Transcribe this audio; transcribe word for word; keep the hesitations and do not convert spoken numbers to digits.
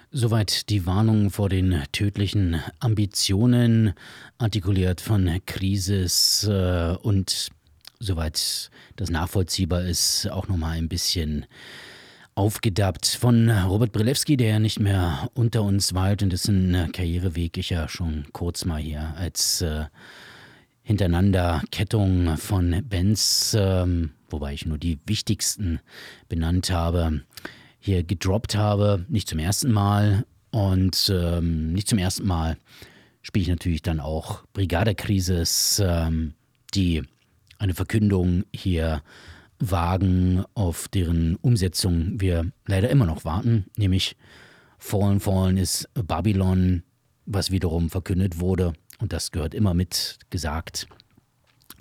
Soweit die Warnung vor den tödlichen Ambitionen, artikuliert von Krisis äh, und soweit das nachvollziehbar ist, auch nochmal ein bisschen aufgedappt von Robert Brylewski, der ja nicht mehr unter uns weilt und dessen Karriereweg ich ja schon kurz mal hier als äh, hintereinander Kettung von Bands, ähm, wobei ich nur die wichtigsten benannt habe, hier gedroppt habe. Nicht zum ersten Mal und ähm, nicht zum ersten Mal spiele ich natürlich dann auch Brigada Crisis, ähm, die eine Verkündung hier wagen, auf deren Umsetzung wir leider immer noch warten, nämlich Fallen Fallen ist Babylon, was wiederum verkündet wurde und das gehört immer mit gesagt.